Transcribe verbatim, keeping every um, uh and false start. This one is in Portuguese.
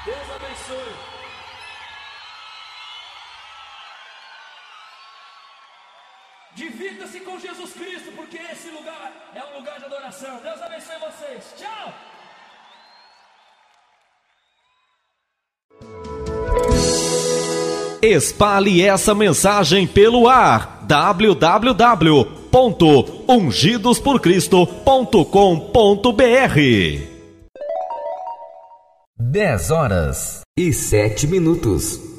Deus abençoe. Divirta-se com Jesus Cristo, porque esse lugar é um lugar de adoração. Deus abençoe vocês. Tchau! Espalhe essa mensagem pelo ar. w w w ponto ungidos por cristo ponto com ponto b r. dez horas e sete minutos.